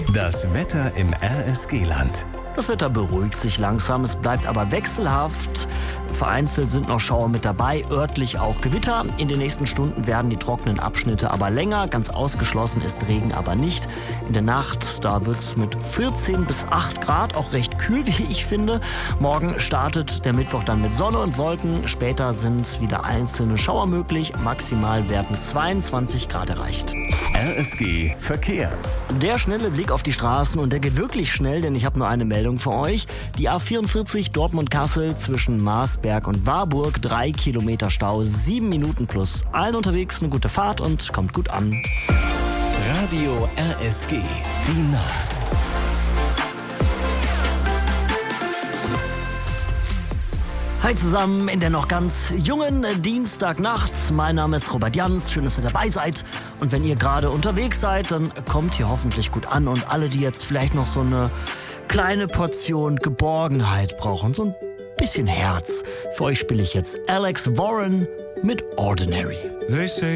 Das Wetter im RSG-Land. Das Wetter beruhigt sich langsam, es bleibt aber wechselhaft. Vereinzelt sind noch Schauer mit dabei, örtlich auch Gewitter. In den nächsten Stunden werden die trockenen Abschnitte aber länger. Ganz ausgeschlossen ist Regen aber nicht. In der Nacht, da wird es mit 14 bis 8 Grad auch recht kühl, wie ich finde. Morgen startet der Mittwoch dann mit Sonne und Wolken. Später sind wieder einzelne Schauer möglich. Maximal werden 22 Grad erreicht. RSG Verkehr. Der schnelle Blick auf die Straßen, und der geht wirklich schnell, denn ich habe nur eine Meldung für euch. Die A44 Dortmund-Kassel zwischen Marsberg und Warburg, 3 Kilometer Stau, 7 Minuten plus. Allen unterwegs eine gute Fahrt und kommt gut an. Radio RSG, die Nacht. Hi zusammen in der noch ganz jungen Dienstagnacht. Mein Name ist Robert Jans, schön, dass ihr dabei seid. Und wenn ihr gerade unterwegs seid, dann kommt ihr hoffentlich gut an. Und alle, die jetzt vielleicht noch so eine kleine Portion Geborgenheit brauchen, so ein bisschen Herz. Für euch spiele ich jetzt Alex Warren mit Ordinary. They say